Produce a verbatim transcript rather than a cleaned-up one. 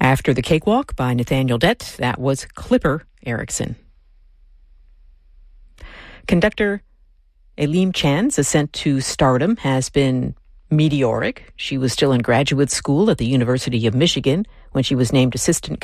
After the Cakewalk by Nathaniel Dett, that was Clipper Erickson. Conductor Elim Chan's ascent to stardom has been meteoric. She was still in graduate school at the University of Michigan when she was named assistant